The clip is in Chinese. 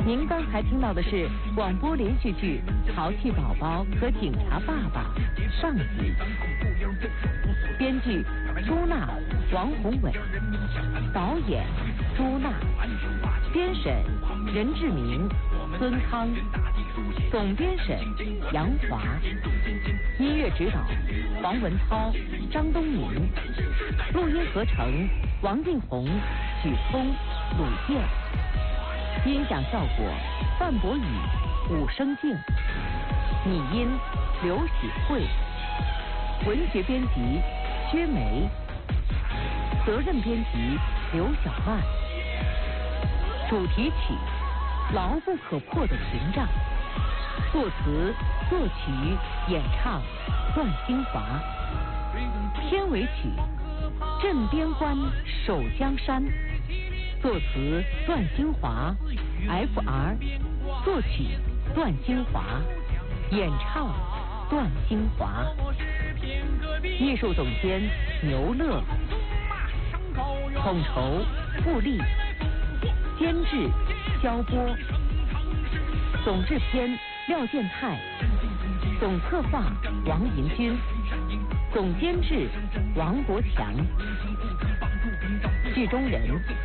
您刚才听到的是广播连续剧《淘气宝宝和警察爸爸》上集，编剧朱娜、王宏伟，导演朱娜，编审任志明、孙康，总编审杨华，音乐指导黄文涛、张东明，录音合成王定宏、许聪、鲁健，音响效果范博宇、武生静，拟音刘喜慧，文学编辑薛梅，责任编辑刘小曼，主题曲牢不可破的屏障，作词作曲演唱段兴华，片尾曲镇边关守江山，作词段兴华 FR， 作曲段兴华，演唱段兴华，艺术总监牛乐，统筹付丽，监制肖波，总制片廖建泰，总策划王银军，总监制王国强，剧中人